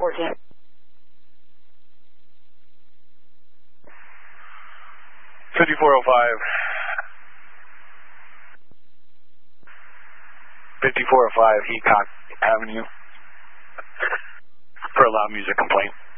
14. 5405. 5405 Heacock Avenue for a loud music complaint.